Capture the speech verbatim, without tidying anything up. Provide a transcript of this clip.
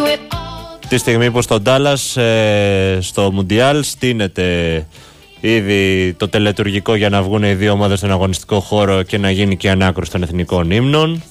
Τη στιγμή που στο Ντάλλας, ε, στο Μουντιάλ, στείνεται ήδη το τελετουργικό για να βγουν οι δύο ομάδες στον αγωνιστικό χώρο και να γίνει και η ανάκρουση των εθνικών ύμνων.